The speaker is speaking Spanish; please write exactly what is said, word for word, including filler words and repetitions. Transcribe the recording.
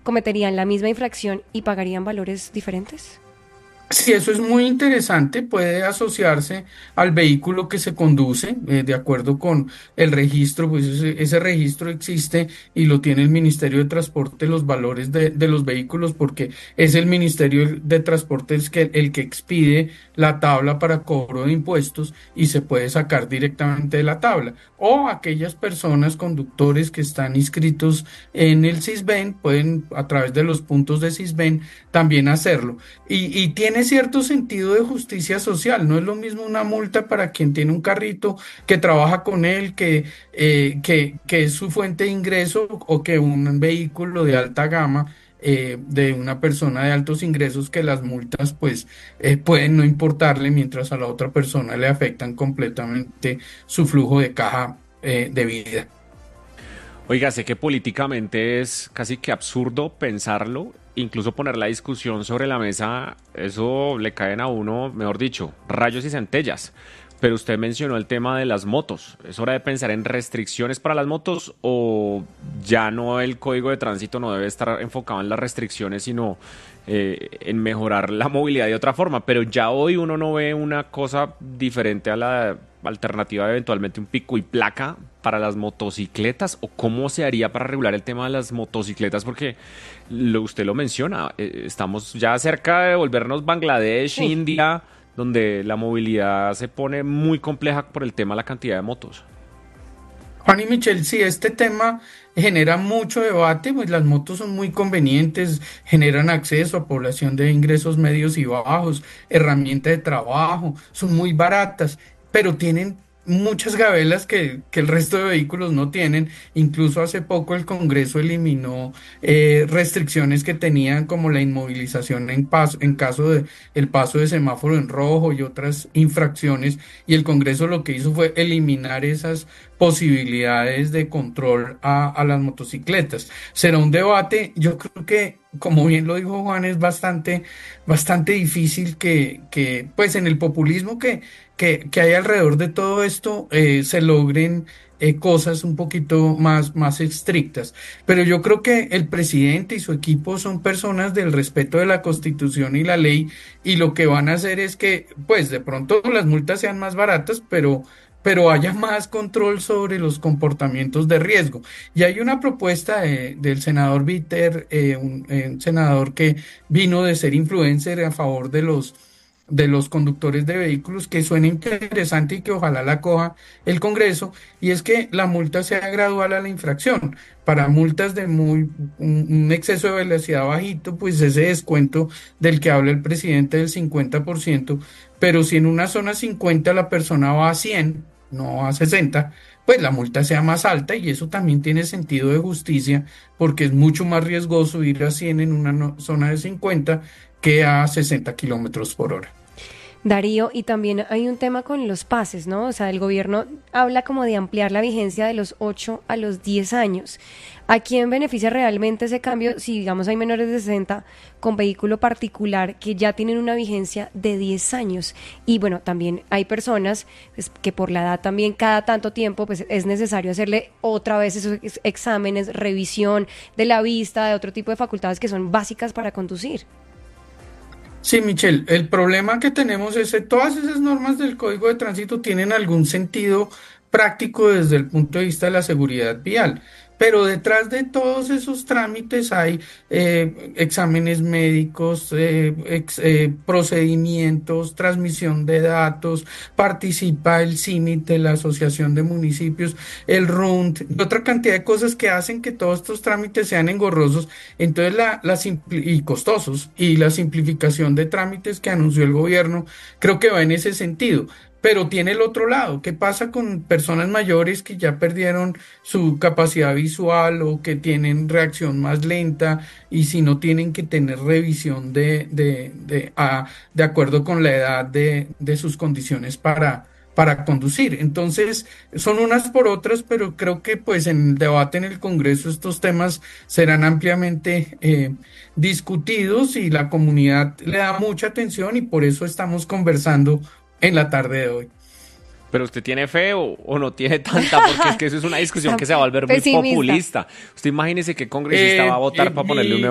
cometerían la misma infracción y pagarían valores diferentes. Sí, eso es muy interesante, puede asociarse al vehículo que se conduce, eh, de acuerdo con el registro, pues ese, ese registro existe y lo tiene el Ministerio de Transporte, los valores de, de los vehículos, porque es el Ministerio de Transporte el que, el que expide la tabla para cobro de impuestos y se puede sacar directamente de la tabla. O aquellas personas, conductores que están inscritos en el Sisbén, pueden a través de los puntos de Sisbén también hacerlo. Y, y tiene cierto sentido de justicia social, no es lo mismo una multa para quien tiene un carrito que trabaja con él, que, eh, que, que es su fuente de ingreso, o que un vehículo de alta gama eh, de una persona de altos ingresos, que las multas pues eh, pueden no importarle mientras a la otra persona le afectan completamente su flujo de caja eh, de vida. Oiga, sé que políticamente es casi que absurdo pensarlo, incluso poner la discusión sobre la mesa, eso le caen a uno, mejor dicho, rayos y centellas. Pero usted mencionó el tema de las motos. ¿Es hora de pensar en restricciones para las motos o ya no, el código de tránsito no debe estar enfocado en las restricciones, sino eh, en mejorar la movilidad de otra forma? Pero ya hoy uno no ve una cosa diferente a la alternativa de eventualmente un pico y placa para las motocicletas, o cómo se haría para regular el tema de las motocicletas, porque lo, usted lo menciona, eh, estamos ya cerca de volvernos Bangladesh, Uf. India, donde la movilidad se pone muy compleja por el tema de la cantidad de motos. Juan y Michelle, sí, este tema genera mucho debate, pues las motos son muy convenientes, generan acceso a población de ingresos medios y bajos, herramienta de trabajo, son muy baratas, pero tienen muchas gabelas que, que el resto de vehículos no tienen. Incluso hace poco el Congreso eliminó eh, restricciones que tenían, como la inmovilización en paso, en caso de el paso de semáforo en rojo y otras infracciones, y el Congreso lo que hizo fue eliminar esas posibilidades de control a, a las motocicletas. Será un debate, yo creo que, como bien lo dijo Juan, es bastante, bastante difícil que, que, pues en el populismo que, que, que hay alrededor de todo esto, eh, se logren eh, cosas un poquito más, más estrictas. Pero yo creo que el presidente y su equipo son personas del respeto de la Constitución y la ley, y lo que van a hacer es que, pues de pronto las multas sean más baratas, pero pero haya más control sobre los comportamientos de riesgo. Y hay una propuesta de- del senador Bitter, eh, un, eh, un senador que vino de ser influencer a favor de los de los conductores de vehículos, que suena interesante y que ojalá la coja el Congreso, y es que la multa sea gradual a la infracción. Para multas de muy un, un exceso de velocidad bajito, pues ese descuento del que habla el presidente del cincuenta por ciento, pero si en una zona cincuenta la persona va a cien, no a sesenta, pues la multa sea más alta, y eso también tiene sentido de justicia, porque es mucho más riesgoso ir a cien en una no- zona de cincuenta que a sesenta kilómetros por hora. Darío, y también hay un tema con los pases, ¿no? O sea, el gobierno habla como de ampliar la vigencia de los ocho a los diez años. ¿A quién beneficia realmente ese cambio si, digamos, hay menores de sesenta con vehículo particular que ya tienen una vigencia de diez años? Y bueno, también hay personas pues, que por la edad también cada tanto tiempo pues es necesario hacerle otra vez esos ex- exámenes, revisión de la vista, de otro tipo de facultades que son básicas para conducir. Sí, Michelle, el problema que tenemos es que todas esas normas del Código de Tránsito tienen algún sentido práctico desde el punto de vista de la seguridad vial, pero detrás de todos esos trámites hay eh, exámenes médicos, eh, ex- eh, procedimientos, transmisión de datos, participa el C I M I T, la Asociación de Municipios, el R U N T, y otra cantidad de cosas que hacen que todos estos trámites sean engorrosos. Entonces, la, la simpli- y costosos, y la simplificación de trámites que anunció el gobierno, creo que va en ese sentido. Pero tiene el otro lado. ¿Qué pasa con personas mayores que ya perdieron su capacidad visual o que tienen reacción más lenta, y si no tienen que tener revisión de, de, de, a- de acuerdo con la edad de, de sus condiciones para, para conducir? Entonces, son unas por otras, pero creo que pues en el debate en el Congreso estos temas serán ampliamente eh, discutidos, y la comunidad le da mucha atención, y por eso estamos conversando en la tarde de hoy. Pero usted tiene fe o, o no tiene tanta, porque es que eso es una discusión Está que se va a volver muy pesimista. populista. Usted imagínese qué congresista va a Eh, votar eh, para ponerle un mi,